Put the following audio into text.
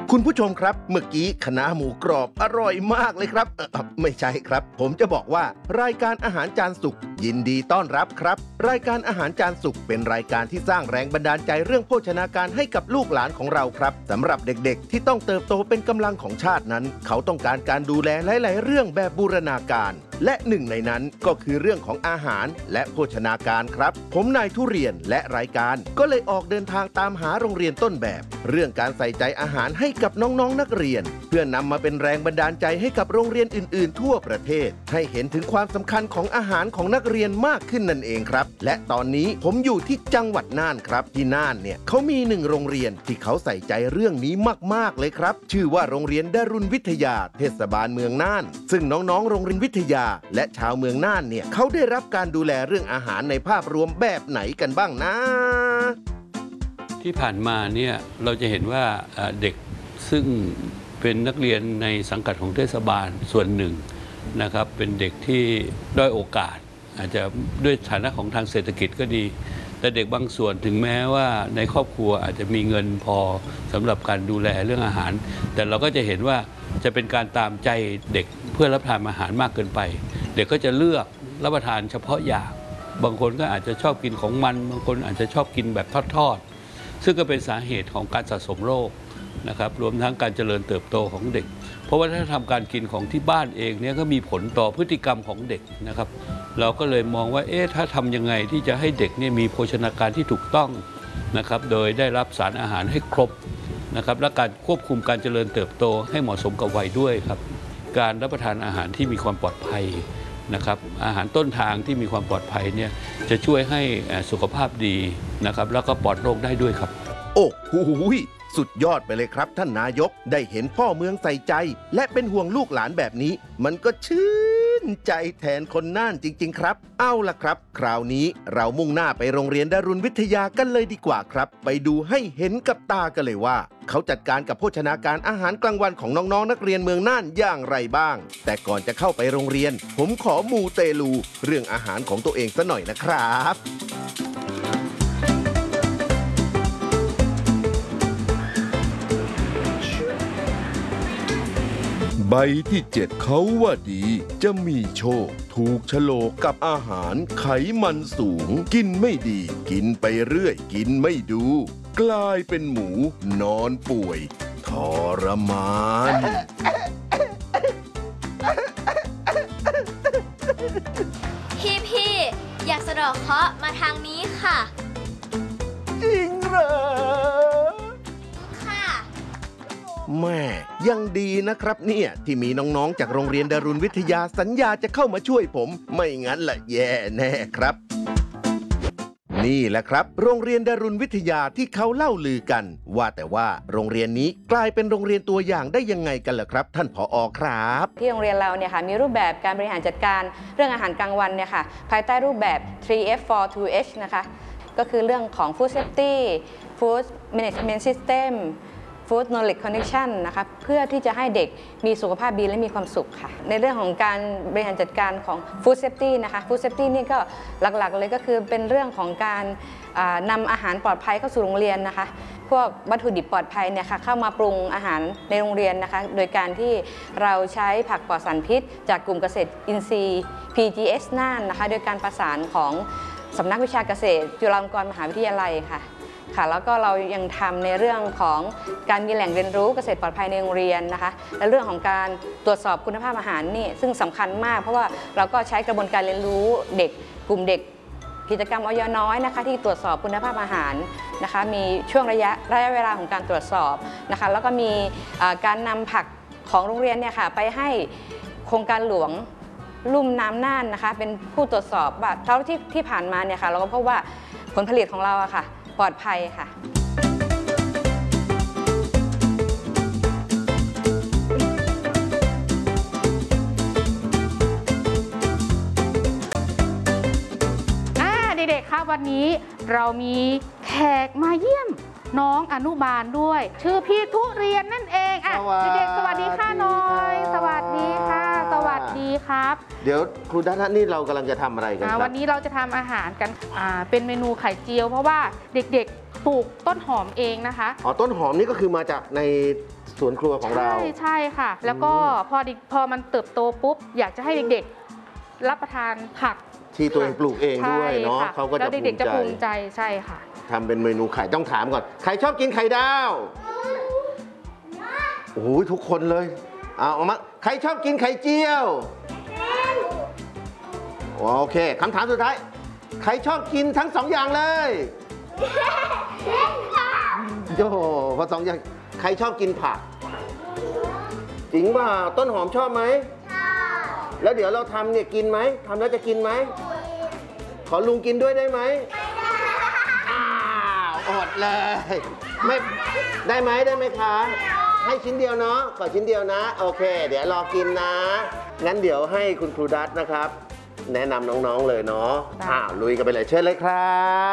คุณผู้ชมครับเมื่อกี้คะน้าหมูกรอบอร่อยมากเลยครับไม่ใช่ครับผมจะบอกว่ารายการอาหารจานสุกยินดีต้อนรับครับรายการอาหารจานสุกเป็นรายการที่สร้างแรงบันดาลใจเรื่องโภชนาการให้กับลูกหลานของเราครับสำหรับเด็กๆที่ต้องเติบโตเป็นกำลังของชาตินั้นเขาต้องการการดูแลหลายๆเรื่องแบบบูรณาการและหนึ่งในนั้นก็คือเรื่องของอาหารและโภชนาการครับผมนายทุเรียนและรายการก็เลยออกเดินทางตามหาโรงเรียนต้นแบบเรื่องการใส่ใจอาหารให้กับน้องๆนักเรียนเพื่อนำมาเป็นแรงบันดาลใจให้กับโรงเรียนอื่นๆทั่วประเทศให้เห็นถึงความสำคัญของอาหารของนักเรียนมากขึ้นนั่นเองครับและตอนนี้ผมอยู่ที่จังหวัดน่านครับที่น่านเนี่ยเขามี1โรงเรียนที่เขาใส่ใจเรื่องนี้มากๆเลยครับชื่อว่าโรงเรียนดารุณวิทยาเทศบาลเมืองน่านซึ่งน้องๆโรงเรียนวิทยาและชาวเมืองน่านเนี่ยเขาได้รับการดูแลเรื่องอาหารในภาพรวมแบบไหนกันบ้างนะที่ผ่านมาเนี่ยเราจะเห็นว่าเด็กซึ่งเป็นนักเรียนในสังกัดของเทศบาลส่วนหนึ่งนะครับเป็นเด็กที่ด้อยโอกาสอาจจะด้วยฐานะของทางเศรษฐกิจก็ดีแต่เด็กบางส่วนถึงแม้ว่าในครอบครัวอาจจะมีเงินพอสำหรับการดูแลเรื่องอาหารแต่เราก็จะเห็นว่าจะเป็นการตามใจเด็กเพื่อรับประทานอาหารมากเกินไปเด็กก็จะเลือกรับประทานเฉพาะอย่างบางคนก็อาจจะชอบกินของมันบางคนอาจจะชอบกินแบบทอดๆซึ่งก็เป็นสาเหตุของการสะสมโรคนะครับรวมทั้งการเจริญเติบโตของเด็กเพราะว่าถ้าทำการกินของที่บ้านเองเนี่ยก็มีผลต่อพฤติกรรมของเด็กนะครับเราก็เลยมองว่าถ้าทำยังไงที่จะให้เด็กเนี่ยมีโภชนาการที่ถูกต้องนะครับโดยได้รับสารอาหารให้ครบนะครับและการควบคุมการเจริญเติบโตให้เหมาะสมกับวัยด้วยครับการรับประทานอาหารที่มีความปลอดภัยนะครับอาหารต้นทางที่มีความปลอดภัยเนี่ยจะช่วยให้สุขภาพดีนะครับแล้วก็ปลอดโรคได้ด้วยครับโอ้โหสุดยอดไปเลยครับท่านนายกได้เห็นพ่อเมืองใส่ใจและเป็นห่วงลูกหลานแบบนี้มันก็ชื่นใจแทนคนน่านจริงๆครับเอาล่ะครับคราวนี้เรามุ่งหน้าไปโรงเรียนดารุณวิทยากันเลยดีกว่าครับไปดูให้เห็นกับตากันเลยว่าเขาจัดการกับโภชนาการอาหารกลางวันของน้องๆนักเรียนเมืองน่านอย่างไรบ้างแต่ก่อนจะเข้าไปโรงเรียนผมขอมูเตลูเรื่องอาหารของตัวเองซะหน่อยนะครับใบที่7เขาว่าดีจะมีโชคถูกโฉลกกับอาหารไขมันสูงกินไม่ดีกินไปเรื่อยกินไม่ดูกลายเป็นหมูนอนป่วยทรมานพี่อยากสะเดาะเคราะห์มาทางนี้ค่ะจริงเหรอแม่ยังดีนะครับเนี่ยที่มีน้องๆจากโรงเรียนดารุณวิทยาสัญญาจะเข้ามาช่วยผมไม่งั้นละแย่แน่ครับนี่แหละครับโรงเรียนดารุณวิทยาที่เขาเล่าลือกันว่าแต่ว่าโรงเรียนนี้กลายเป็นโรงเรียนตัวอย่างได้ยังไงกันล่ะครับท่านผอ.ครับที่โรงเรียนเราเนี่ยค่ะมีรูปแบบการบริหารจัดการเรื่องอาหารกลางวันเนี่ยค่ะภายใต้รูปแบบ 3F42H นะคะก็คือเรื่องของ Food Safety Food Management System Food Knowledge Connection นะคะเพื่อที่จะให้เด็กมีสุขภาพดีและมีความสุขค่ะในเรื่องของการบริหารจัดการของ Food Safety นะคะ Food Safety นี่ก็หลักๆเลยก็คือเป็นเรื่องของการนำอาหารปลอดภัยเข้าสู่โรงเรียนนะคะพวกวัตถุดิบปลอดภัยเนี่ยค่ะเข้ามาปรุงอาหารในโรงเรียนนะคะโดยการที่เราใช้ผักปลอดสารพิษจากกลุ่มเกษตรอินทรีย์ PGS น่านนะคะโดยการประสานของสำนักวิชาเกษตรจุฬาลงกรณ์มหาวิทยาลัยค่ะแล้วก็เรายังทำในเรื่องของการมีแหล่งเรียนรู้เกษตรปลอดภัยในโรงเรียนนะคะและเรื่องของการตรวจสอบคุณภาพอาหารนี่ซึ่งสำคัญมากเพราะว่าเราก็ใช้กระบวนการเรียนรู้เด็กกลุ่มเด็กกิจกรรมอย.น้อยนะคะที่ตรวจสอบคุณภาพอาหารนะคะมีช่วงระยะเวลาของการตรวจสอบนะคะแล้วก็มีการนำผักของโรงเรียนเนี่ยค่ะไปให้โครงการหลวงลุ่มน้ำน่านนะคะเป็นผู้ตรวจสอบว่าเท่าที่ผ่านมาเนี่ยค่ะเราก็พบว่าผลผลิตของเราอะค่ะปลอดภัยค่ะเด็กๆครับวันนี้เรามีแขกมาเยี่ยมน้องอนุบาลด้วยชื่อพี่ทุเรียนนั่นเองเด็กๆสวัสดีค่ะน้อยสวัสดีค่ะสวัสดีครับเดี๋ยวครูดานะนี่เรากำลังจะทำอะไรกันครับวันนี้เราจะทำอาหารกันเป็นเมนูไข่เจียวเพราะว่าเด็กๆปลูกต้นหอมเองนะคะต้นหอมนี่ก็คือมาจากในสวนครัวของเราใช่ค่ะ แล้วก็พอมันเติบโตปุ๊บอยากจะให้เด็กๆรับประทานผักที่ตัวเองปลูกเองด้วยเนาะใช่ค่เขาก็แล้วเด็กๆจะภูภูมิมิใจใจใช่ค่ะทำเป็นเมนูไข่ต้องถามก่อนใครชอบกินไข่ดาวโอ้โหทุกคนเลยเอามาใครชอบกินไข่เจียวโอเคคำถามสุดท้ายใครชอบกินทั้ง2 อย่างเลยโย่พอ2 อย่างใครชอบกินผักจริงป่ะต้นหอมชอบไหมแล้วเดี๋ยวเราทำเนี่ยกินไหมทำแล้วจะกินไหมขอลุงกินด้วยได้ไหมอ้าวอดเลยไม่ได้ไหมคะให้ชิ้นเดียวเนาะขอชิ้นเดียวนะโอเคเดี๋ยวรอกินนะงั้นเดี๋ยวให้คุณครูดัตนะครับแนะนำน้องๆเลยเนาะลุยกันไปเลยเชิญเลยครับ